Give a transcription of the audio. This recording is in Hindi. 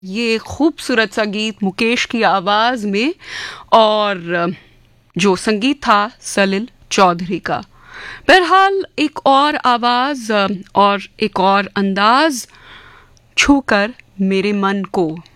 ये खूबसूरत सा गीत मुकेश की आवाज़ में, और जो संगीत था सलिल चौधरी का। बहरहाल एक और आवाज़ और एक और अंदाज छूकर मेरे मन को